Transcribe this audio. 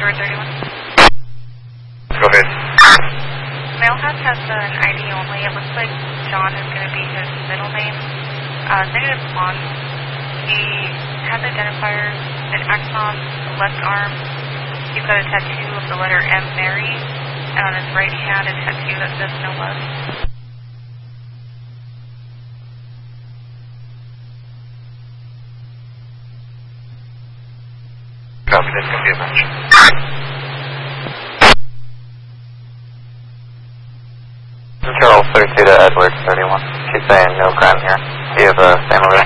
Edward 31. Go ahead. Mailhouse has an ID only. It looks like John is going to be his middle name. Negative blonde. He has identifiers, an X on the left arm. He's got a tattoo of the letter M, Mary, and on his right hand a tattoo that says no love. Copy, that's going to be a match. Carol 32 to Edward 31. She's saying no crime here. Do you have a family?